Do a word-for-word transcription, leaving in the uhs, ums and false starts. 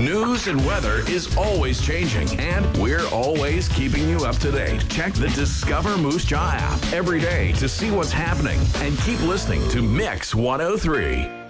News and weather is always changing, and we're always keeping you up to date. Check the Discover Moose Jaw app every day to see what's happening, and keep listening to Mix one oh three.